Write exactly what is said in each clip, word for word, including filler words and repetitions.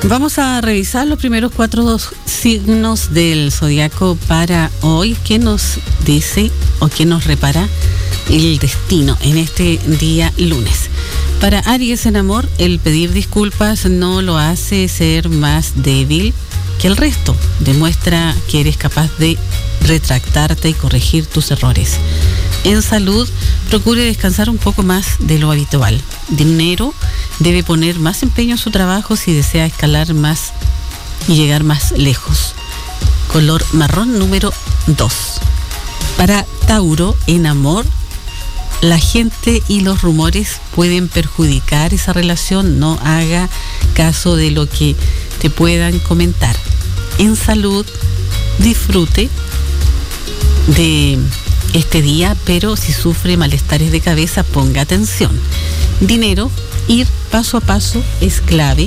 Vamos a revisar los primeros cuatro signos del zodiaco para hoy. ¿Qué nos dice o qué nos repara el destino en este día lunes? Para Aries en amor, el pedir disculpas no lo hace ser más débil que el resto. Demuestra que eres capaz de retractarte y corregir tus errores. En salud, procure descansar un poco más de lo habitual. Dinero, debe poner más empeño en su trabajo si desea escalar más y llegar más lejos. Color marrón número dos. Para Tauro, en amor, la gente y los rumores pueden perjudicar esa relación. No haga caso de lo que te puedan comentar. En salud, disfrute de este día, pero si sufre malestares de cabeza, ponga atención. Dinero, ir paso a paso es clave.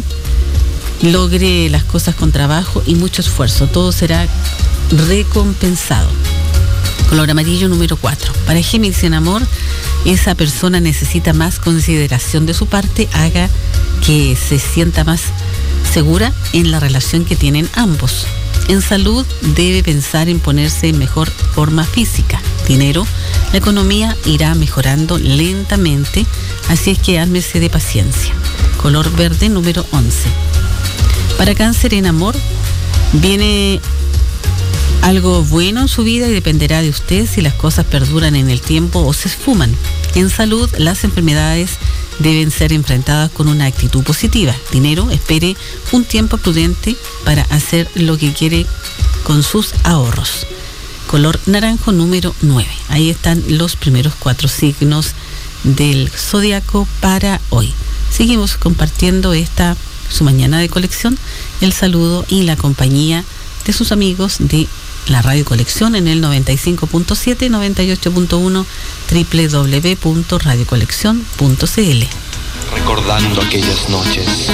Logre las cosas con trabajo y mucho esfuerzo. Todo será recompensado. Color amarillo número cuatro. Para Géminis en amor, esa persona necesita más consideración de su parte. Haga que se sienta más segura en la relación que tienen ambos. En salud, debe pensar en ponerse en mejor forma física. Dinero, la economía irá mejorando lentamente, así es que ármese de paciencia. Color verde número once. Para Cáncer en amor, viene algo bueno en su vida y dependerá de usted si las cosas perduran en el tiempo o se esfuman. En salud, las enfermedades deben ser enfrentadas con una actitud positiva. Dinero, espere un tiempo prudente para hacer lo que quiere con sus ahorros. Color naranjo número nueve. Ahí están los primeros cuatro signos del zodiaco para hoy. Seguimos compartiendo esta su mañana de colección, el saludo y la compañía de sus amigos de la Radio Colección en el noventa y cinco punto siete, noventa y ocho punto uno, doble u doble u doble u punto radio colección punto c l. Recordando aquellas noches